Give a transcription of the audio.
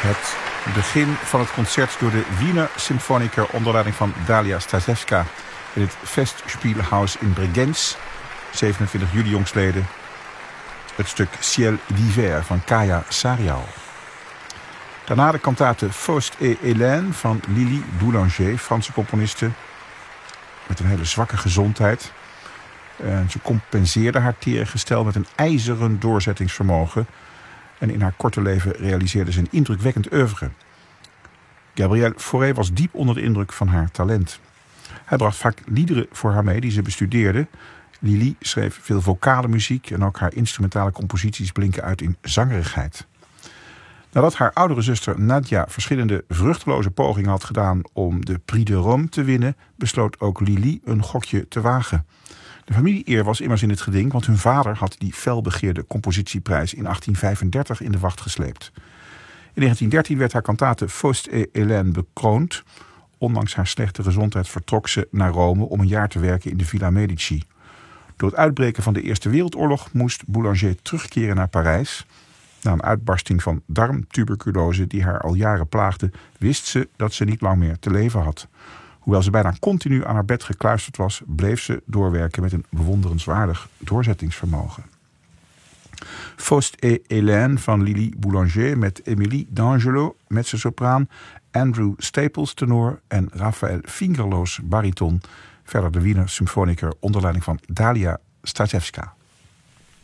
Het begin van het concert door de Wiener Symphoniker onder leiding van Dalia Stasevska in het Festspielhaus in Bregenz, 27 juli jongstleden. Het stuk Ciel d'hiver van Kaya Sarial. Daarna de kantate Faust et Hélène van Lili Boulanger, Franse componiste met een hele zwakke gezondheid. En ze compenseerde haar tere gestel met een ijzeren doorzettingsvermogen. En in haar korte leven realiseerde ze een indrukwekkend oeuvre. Gabriel Fauré was diep onder de indruk van haar talent. Hij bracht vaak liederen voor haar mee die ze bestudeerde. Lili schreef veel vocale muziek en ook haar instrumentale composities blinken uit in zangerigheid. Nadat haar oudere zuster Nadia verschillende vruchteloze pogingen had gedaan om de Prix de Rome te winnen, besloot ook Lili een gokje te wagen. De familie-eer was immers in het geding, want hun vader had die felbegeerde compositieprijs in 1835 in de wacht gesleept. In 1913 werd haar kantate Faust et Hélène bekroond. Ondanks haar slechte gezondheid vertrok ze naar Rome om een jaar te werken in de Villa Medici. Door het uitbreken van de Eerste Wereldoorlog moest Boulanger terugkeren naar Parijs. Na een uitbarsting van darmtuberculose die haar al jaren plaagde, wist ze dat ze niet lang meer te leven had. Hoewel ze bijna continu aan haar bed gekluisterd was, bleef ze doorwerken met een bewonderenswaardig doorzettingsvermogen. Faust et Hélène van Lili Boulanger met Émilie d'Angelo, mezzosopraan, Andrew Staples tenor en Raphaël Fingerloos bariton. Verder de Wiener Symphoniker onder leiding van Dalia Stasevska.